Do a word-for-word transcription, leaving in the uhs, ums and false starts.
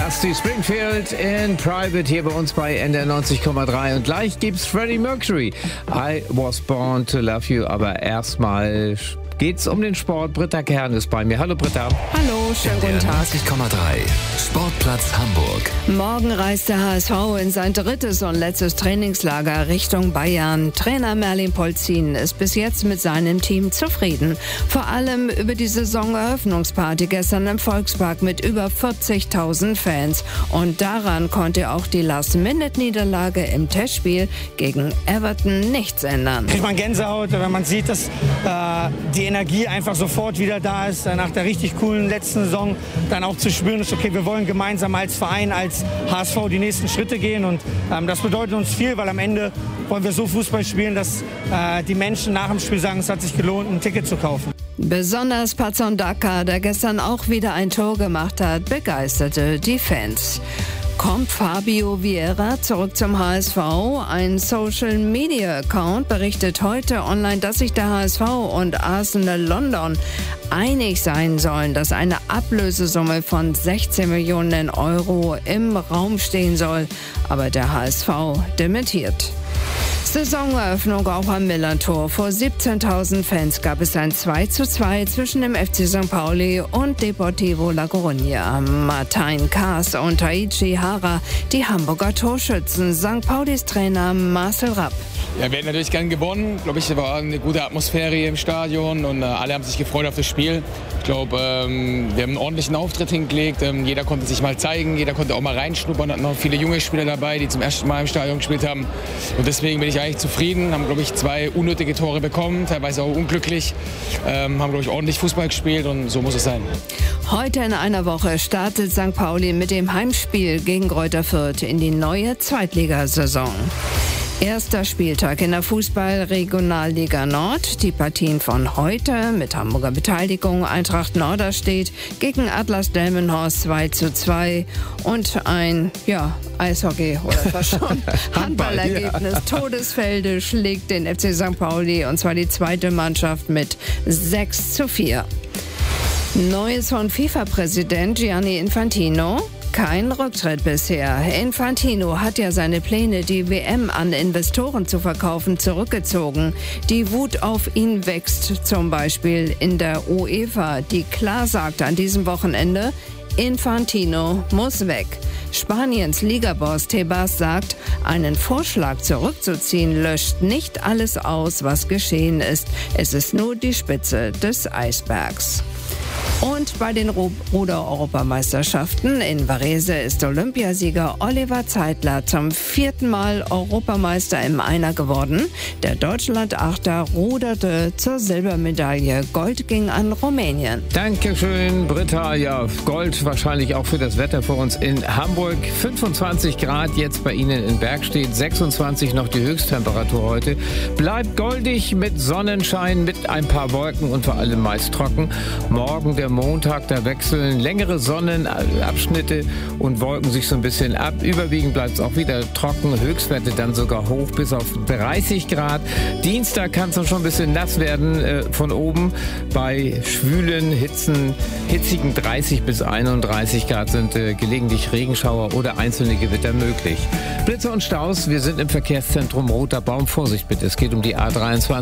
Dusty Springfield in Private hier bei uns bei N D R neunzig Komma drei und gleich gibt's Freddie Mercury. I was born to love you, aber erstmal geht's um den Sport. Britta Kern ist bei mir. Hallo Britta. Hallo, schönen guten Tag. neunzig Komma drei Sportplatz Hamburg. Morgen reist der H S V in sein drittes und letztes Trainingslager Richtung Bayern. Trainer Merlin Polzin ist bis jetzt mit seinem Team zufrieden. Vor allem über die Saisoneröffnungsparty gestern im Volkspark mit über vierzigtausend Fans. Und daran konnte auch die Last-Minute-Niederlage im Testspiel gegen Everton nichts ändern. Kriegt man Gänsehaut, wenn man sieht, dass äh, die Energie einfach sofort wieder da ist, nach der richtig coolen letzten Saison dann auch zu spüren ist, okay, wir wollen gemeinsam als Verein, als H S V die nächsten Schritte gehen und ähm, das bedeutet uns viel, weil am Ende wollen wir so Fußball spielen, dass äh, die Menschen nach dem Spiel sagen, es hat sich gelohnt, ein Ticket zu kaufen. Besonders Patson Daka, der gestern auch wieder ein Tor gemacht hat, begeisterte die Fans. Kommt Fabio Vieira zurück zum H S V? Ein Social-Media-Account berichtet heute online, dass sich der H S V und Arsenal London einig sein sollen, dass eine Ablösesumme von sechzehn Millionen Euro im Raum stehen soll. Aber der H S V dementiert. Saisoneröffnung auch am Millantor. Vor siebzehntausend Fans gab es ein zwei zu zwei zwischen dem F C Sankt Pauli und Deportivo La Coruña. Martin Kaas und Taichi Hara, die Hamburger Torschützen. Sankt Paulis Trainer Marcel Rapp. Ja, wir hätten natürlich gern gewonnen. Ich glaube, es war eine gute Atmosphäre hier im Stadion und äh, alle haben sich gefreut auf das Spiel. Ich glaube, ähm, wir haben einen ordentlichen Auftritt hingelegt. Ähm, jeder konnte sich mal zeigen, jeder konnte auch mal reinschnuppern. Hatten noch viele junge Spieler dabei, die zum ersten Mal im Stadion gespielt haben. Und deswegen bin ich eigentlich zufrieden. Haben, glaube ich, zwei unnötige Tore bekommen, teilweise auch unglücklich. Ähm, haben, glaube ich, ordentlich Fußball gespielt und so muss es sein. Heute in einer Woche startet Sankt Pauli mit dem Heimspiel gegen Greuther Fürth in die neue Zweitligasaison. Erster Spieltag in der Fußball-Regionalliga Nord. Die Partien von heute mit Hamburger Beteiligung. Eintracht Norderstedt gegen Atlas Delmenhorst zwei zu zwei. Und ein, ja, Eishockey oder fast schon Handballergebnis. Ja. Todesfelde schlägt den F C Sankt Pauli und zwar die zweite Mannschaft mit sechs zu vier. Neues von FIFA-Präsident Gianni Infantino. Kein Rücktritt bisher. Infantino hat ja seine Pläne, die W M an Investoren zu verkaufen, zurückgezogen. Die Wut auf ihn wächst zum Beispiel in der UEFA, die klar sagt an diesem Wochenende, Infantino muss weg. Spaniens Ligaboss Tebas sagt, einen Vorschlag zurückzuziehen löscht nicht alles aus, was geschehen ist. Es ist nur die Spitze des Eisbergs. Und bei den Ruder-Europameisterschaften in Varese ist Olympiasieger Oliver Zeitler zum vierten Mal Europameister im Einer geworden. Der Deutschland-Achter ruderte zur Silbermedaille. Gold ging an Rumänien. Dankeschön, Britta. Ja, Gold wahrscheinlich auch für das Wetter vor uns in Hamburg. fünfundzwanzig Grad jetzt bei Ihnen in Bergstedt, sechsundzwanzig noch die Höchsttemperatur heute. Bleibt goldig mit Sonnenschein, mit ein paar Wolken und vor allem meist trocken. Morgen der Montag, da wechseln längere Sonnenabschnitte und wolken sich so ein bisschen ab. Überwiegend bleibt es auch wieder trocken, Höchstwerte dann sogar hoch bis auf dreißig Grad. Dienstag kann es dann schon ein bisschen nass werden äh, von oben. Bei schwülen, hitzen, hitzigen dreißig bis einunddreißig Grad sind äh, gelegentlich Regenschauer oder einzelne Gewitter möglich. Blitze und Staus, wir sind im Verkehrszentrum Roter Baum. Vorsicht bitte, es geht um die A dreiundzwanzig.